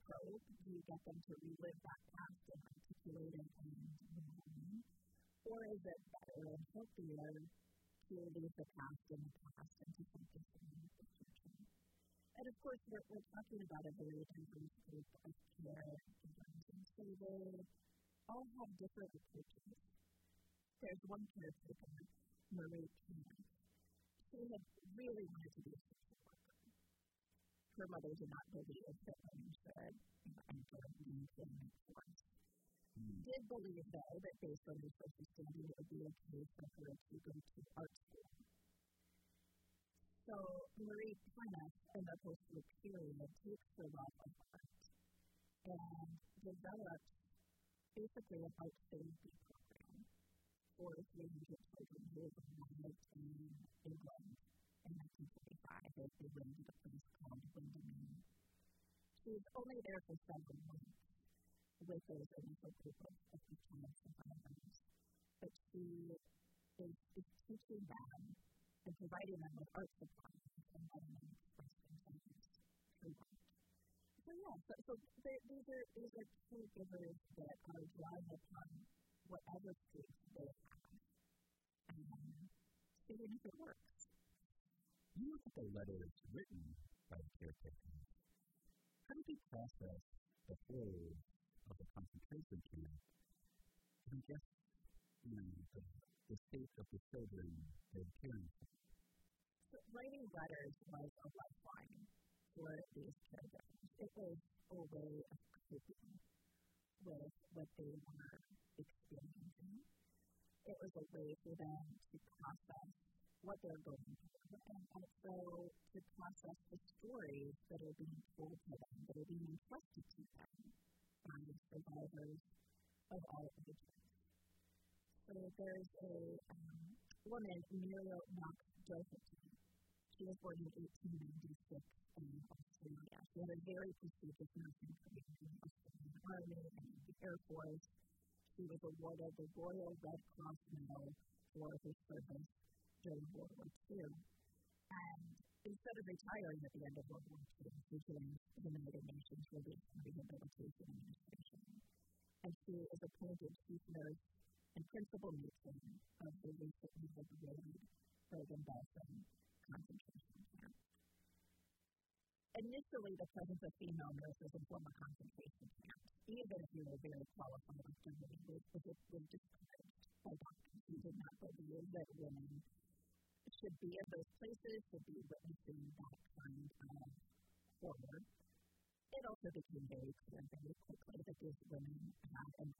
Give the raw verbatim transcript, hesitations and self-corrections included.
probe? Do you get them to relive that past and articulate it and move on? Or is it better and healthier to leave the past in the past and to focus on the future? And of course, we're, we're talking about a very diverse group of care givers, and so they all have different approaches. There's one caretaker, Marie Keenan. She had really wanted to be a social worker. Her mother did not believe that women should enter the employment force. Mm. Did believe, though, that based on her social standing, it would be okay for her to go to art school. So Marie Keenan, in the post-war period, takes her love of art and develops basically an art therapy program for three hundred children who arrived in England in nineteen forty-five. They, they went to a place called Windermere. She was only there for several months with those initial group of, of child survivors. But she is, is teaching them and providing them with art supplies and letting them express themselves through art. So yeah, so, so these are these are caregivers that are drawing upon whatever skills they have and seeing if it works. You look at the letters written by the caretakers. How did you process the whole of the concentration camp and just, you know, the, the state of the children they were caring for? So writing letters was a lifeline for these caregivers. It was a way of coping with what they were experiencing. It was a way for them to process what they're going through and also to process the stories that are being told to them, that are being entrusted to them by survivors of all ages. So there's a um, woman, Muriel Knox Doherty. She was born in eighteen ninety-six in Australia. She had a very prestigious nursing career in the Australian Army and the Air Force. She was awarded the Royal Red Cross Medal for her service during World War Two. And instead of retiring at the end of World War Two, she joined the United Nations Relief and Rehabilitation Administration. And she is appointed chief nurse and principal matron of the recently liberated Bergen-Belsen concentration camp. Initially, the presence of female nurses in former concentration camps, even if you were very qualified after many years, was discouraged by doctors who did not believe that women should be in those places, should be witnessing that kind of horror. It also became very clear very quickly that these women had an